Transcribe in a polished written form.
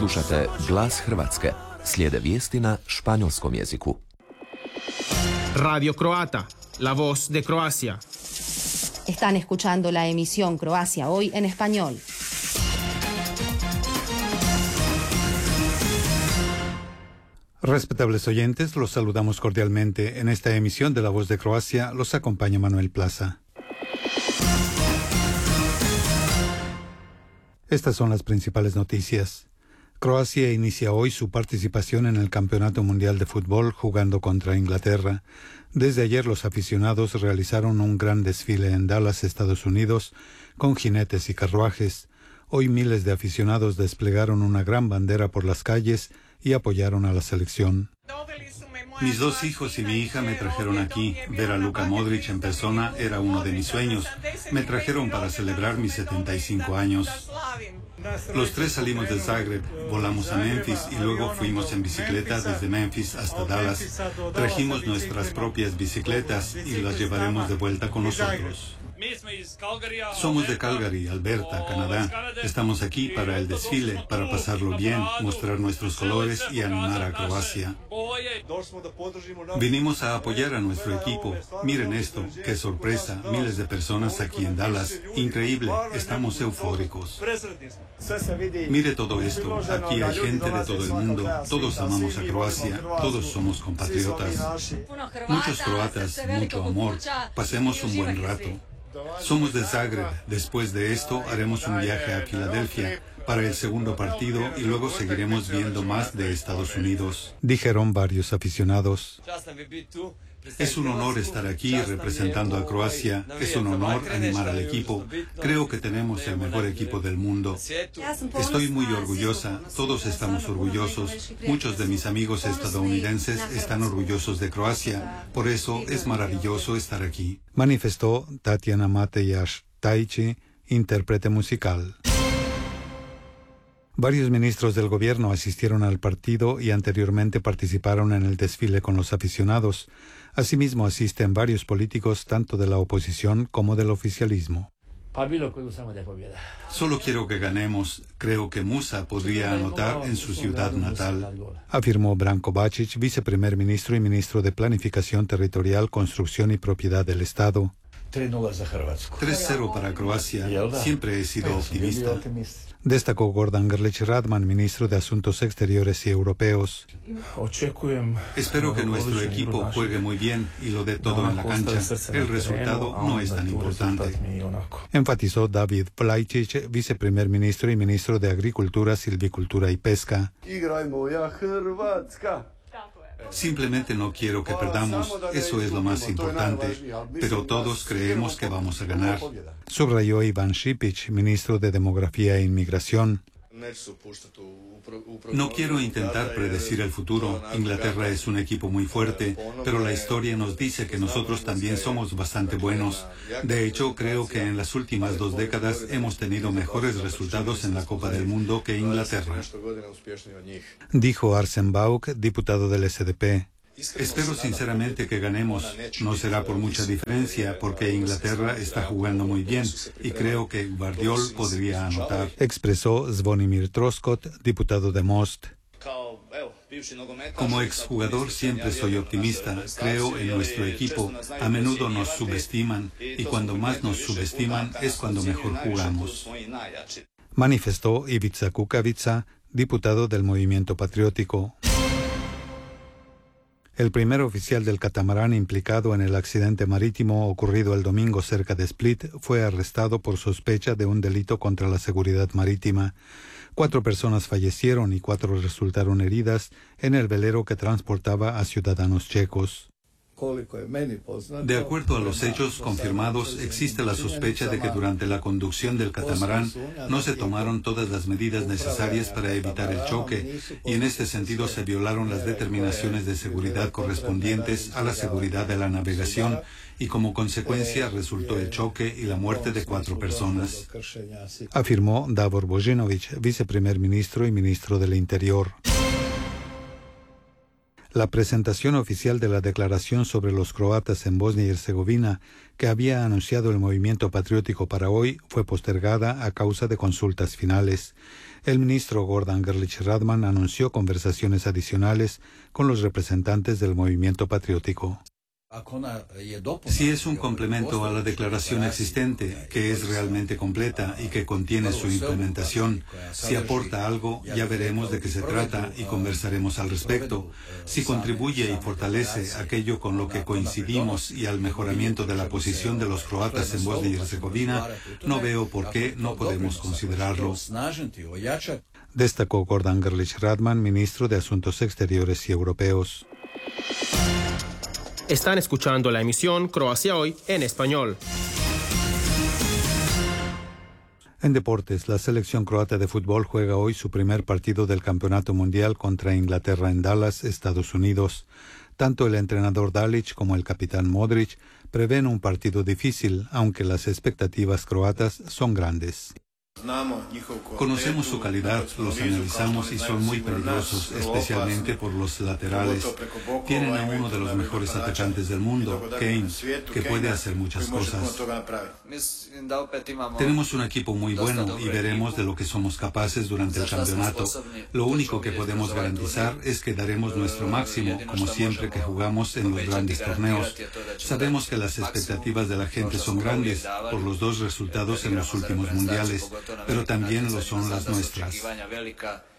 Slušate Glas Hrvatske. Slijede vijesti na španjolskom jeziku. Radio Croata, la voz de Croacia. Están escuchando la emisión Croacia Hoy en español. Respetables oyentes, los saludamos cordialmente. En esta emisión de La Voz de Croacia los acompaña Manuel Plaza. Estas son las principales noticias. Croacia inicia hoy su participación en el Campeonato Mundial de Fútbol jugando contra Inglaterra. Desde ayer los aficionados realizaron un gran desfile en Dallas, Estados Unidos, con jinetes y carruajes. Hoy miles de aficionados desplegaron una gran bandera por las calles y apoyaron a la selección. Mis dos hijos y mi hija me trajeron aquí. Ver a Luka Modric en persona era uno de mis sueños. Me trajeron para celebrar mis 75 años. Los tres salimos de Zagreb, volamos a Memphis y luego fuimos en bicicleta desde Memphis hasta Dallas. Trajimos nuestras propias bicicletas y las llevaremos de vuelta con nosotros. Somos de Calgary, Alberta, Canadá. Estamos aquí para el desfile, para pasarlo bien, mostrar nuestros colores y animar a Croacia. Vinimos a apoyar a nuestro equipo. Miren esto, qué sorpresa, miles de personas aquí en Dallas. Increíble, estamos eufóricos. Mire todo esto, aquí hay gente de todo el mundo, todos amamos a Croacia, todos somos compatriotas. Muchos croatas, mucho amor, pasemos un buen rato. Somos de Zagreb. Después de esto haremos un viaje a Filadelfia para el segundo partido y luego seguiremos viendo más de Estados Unidos. Dijeron varios aficionados. Es un honor estar aquí representando a Croacia. Es un honor animar al equipo. Creo que tenemos el mejor equipo del mundo. Estoy muy orgullosa. Todos estamos orgullosos. Muchos de mis amigos estadounidenses están orgullosos de Croacia. Por eso es maravilloso estar aquí. Manifestó Tatjana Matejaš-Tajić, intérprete musical. Varios ministros del gobierno asistieron al partido y anteriormente participaron en el desfile con los aficionados. Asimismo asisten varios políticos tanto de la oposición como del oficialismo. Solo quiero que ganemos. Creo que Musa podría anotar en su ciudad natal. Afirmó Branko Bačić, viceprimer ministro y ministro de Planificación Territorial, Construcción y Propiedad del Estado. 3-0 para Croacia. Siempre he sido optimista. Destacó Gordan Grlić-Radman, ministro de Asuntos Exteriores y Europeos. Espero que nuestro equipo juegue muy bien y lo dé todo en la cancha. El resultado no es tan importante. Enfatizó David Vlajčić, viceprimer ministro y ministro de Agricultura, Silvicultura y Pesca. Simplemente no quiero que perdamos, eso es lo más importante, pero todos creemos que vamos a ganar. Subrayó Ivan Šipić, ministro de Demografía e Inmigración. No quiero intentar predecir el futuro. Inglaterra es un equipo muy fuerte, pero la historia nos dice que nosotros también somos bastante buenos. De hecho, creo que en las últimas 2 décadas hemos tenido mejores resultados en la Copa del Mundo que Inglaterra. Dijo Arsen Bauk, diputado del SDP. Espero sinceramente que ganemos. No será por mucha diferencia porque Inglaterra está jugando muy bien y creo que Gvardiol podría anotar. Expresó Zvonimir Troskot, diputado de Most. Como exjugador siempre soy optimista. Creo en nuestro equipo. A menudo nos subestiman y cuando más nos subestiman es cuando mejor jugamos. Manifestó Ivica Kukavica, diputado del Movimiento Patriótico. El primer oficial del catamarán implicado en el accidente marítimo ocurrido el domingo cerca de Split fue arrestado por sospecha de un delito contra la seguridad marítima. 4 personas fallecieron y 4 resultaron heridas en el velero que transportaba a ciudadanos checos. De acuerdo a los hechos confirmados, existe la sospecha de que durante la conducción del catamarán no se tomaron todas las medidas necesarias para evitar el choque y en este sentido se violaron las determinaciones de seguridad correspondientes a la seguridad de la navegación y como consecuencia resultó el choque y la muerte de 4 personas. Afirmó Davor Božinović, viceprimer ministro y ministro del Interior. La presentación oficial de la declaración sobre los croatas en Bosnia y Herzegovina, que había anunciado el Movimiento Patriótico para hoy, fue postergada a causa de consultas finales. El ministro Gordan Grlić Radman anunció conversaciones adicionales con los representantes del Movimiento Patriótico. Si es un complemento a la declaración existente, que es realmente completa y que contiene su implementación, si aporta algo, ya veremos de qué se trata y conversaremos al respecto. Si contribuye y fortalece aquello con lo que coincidimos y al mejoramiento de la posición de los croatas en Bosnia y Herzegovina, no veo por qué no podemos considerarlo. Destacó Gordan Grlić Radman, ministro de Asuntos Exteriores y Europeos. Están escuchando la emisión Croacia Hoy en español. En deportes, la selección croata de fútbol juega hoy su primer partido del Campeonato Mundial contra Inglaterra en Dallas, Estados Unidos. Tanto el entrenador Dalic como el capitán Modric prevén un partido difícil, aunque las expectativas croatas son grandes. Conocemos su calidad, los analizamos y son muy peligrosos, especialmente por los laterales. Tienen a uno de los mejores atacantes del mundo, Kane, que puede hacer muchas cosas. Tenemos un equipo muy bueno y veremos de lo que somos capaces durante el campeonato. Lo único que podemos garantizar es que daremos nuestro máximo, como siempre que jugamos en los grandes torneos. Sabemos que las expectativas de la gente son grandes por los dos resultados en los últimos mundiales, pero también lo son las nuestras.